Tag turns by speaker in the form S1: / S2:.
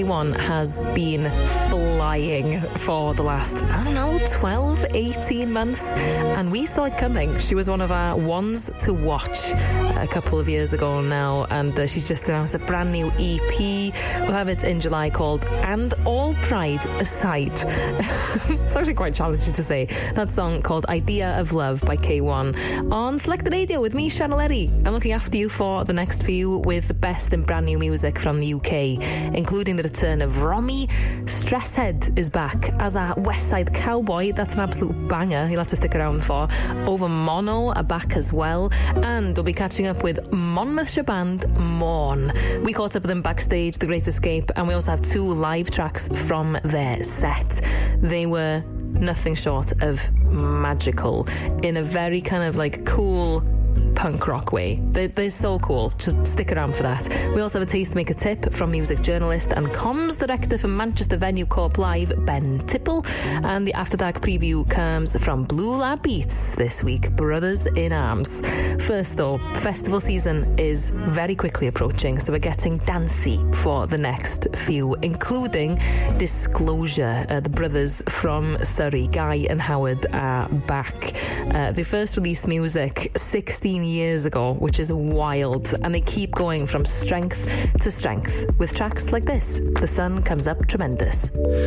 S1: K1 has been flying for the last, 12, 18 months, and we saw it coming. She was one of our ones to watch a couple of years ago now, and she's just announced a brand new EP. We'll have it in July called And All Pride Aside. It's actually quite challenging to say. That song called Idea of Love by K1 on Selected Radio with me, Sian O'Leary. I'm looking after you for the next few with the best and brand new music from the UK, including the return of Romy. Stresshead is back as a West Side Cowboy. That's an absolute banger you'll have to stick around for. Over Mono are back as well, and we'll be catching up with Monmouthshire band Morn. We caught up with them backstage, The Great Escape, and we also have 2 live tracks from their set. They were nothing short of magical in a very kind of like cool punk rock way. They're so cool. Just stick around for that. We also have a taste make a tip from music journalist and comms director for Manchester venue Corp Live, Ben Tipple. And the After Dark preview comes from Blue Lab Beats this week, Brothers in Arms. First though, festival season is very quickly approaching, so we're getting dancey for the next few, including Disclosure. The brothers from Surrey, Guy and Howard, are back. They first released music 16 years ago, which is wild, and they keep going from strength to strength with tracks like this, The Sun Comes Up Tremendous.